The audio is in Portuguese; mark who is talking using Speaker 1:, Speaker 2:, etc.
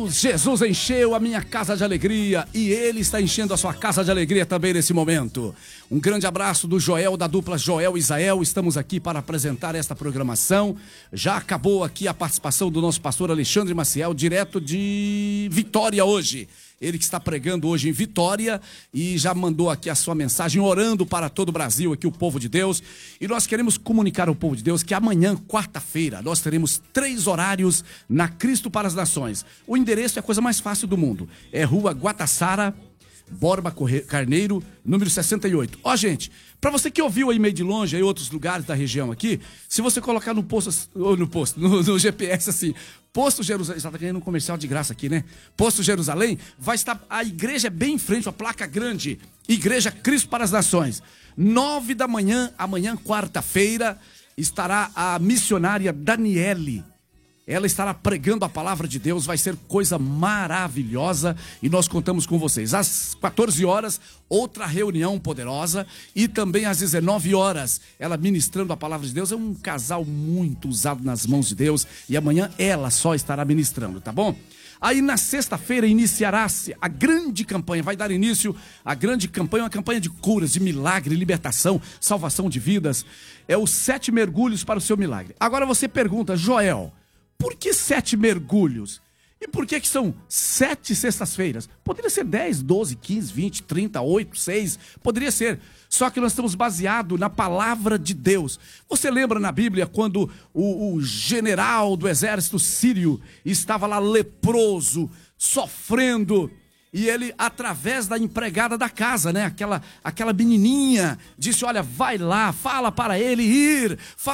Speaker 1: Jesus encheu a minha casa de alegria e Ele está enchendo a sua casa de alegria também nesse momento. Um grande abraço do Joel, da dupla Joel e Isael. Estamos aqui para apresentar esta programação. Já acabou aqui a participação do nosso pastor Alexandre Maciel, direto de Vitória hoje. Ele que está pregando hoje em Vitória e já mandou aqui a sua mensagem, orando para todo o Brasil, aqui o povo de Deus. E nós queremos comunicar ao povo de Deus que amanhã, quarta-feira, nós teremos 3 horários na Cristo para as Nações. O endereço é a coisa mais fácil do mundo. É Rua Guataçara, Borba Carneiro, número 68. Ó, gente, pra você que ouviu aí meio de longe, aí outros lugares da região aqui, se você colocar no GPS assim, Posto Jerusalém, já tá ganhando um comercial de graça aqui, né? Posto Jerusalém, vai estar, a igreja é bem em frente, a placa grande, Igreja Cristo para as Nações. 9 da manhã, amanhã, quarta-feira, estará a missionária Daniele. Ela estará pregando a palavra de Deus, vai ser coisa maravilhosa e nós contamos com vocês. Às 14 horas, outra reunião poderosa e também às 19 horas, ela ministrando a palavra de Deus. É um casal muito usado nas mãos de Deus e amanhã ela só estará ministrando, tá bom? Aí na sexta-feira iniciará-se a grande campanha, vai dar início a grande campanha, uma campanha de curas, de milagre, libertação, salvação de vidas. É os 7 mergulhos para o seu milagre. Agora você pergunta, Joel, por que 7 mergulhos? E por que são 7 sextas-feiras? Poderia ser 10, 12, 15, 20, 30, 8, 6, poderia ser. Só que nós estamos baseados na palavra de Deus. Você lembra na Bíblia quando o general do exército sírio estava lá leproso, sofrendo, e ele, através da empregada da casa, né, aquela menininha, disse, olha, vai lá, fala para ele ir,